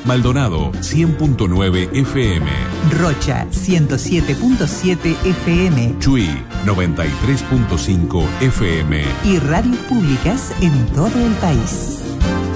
Maldonado 100.9 FM. Rocha 107.7 FM. Chuy 93.5 FM. Y radios públicas en todo el país.